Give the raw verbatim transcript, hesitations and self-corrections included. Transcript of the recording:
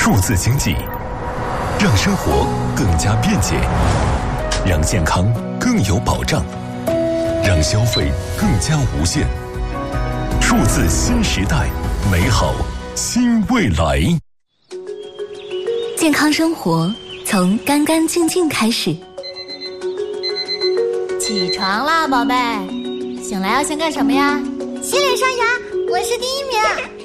数字经济，让生活更加便捷，让健康更有保障，让消费更加无限。数字新时代，美好新未来。 健康生活从干干净净开始。 起床啦，宝贝！醒来要先干什么呀？ 洗脸刷牙，我是第一名。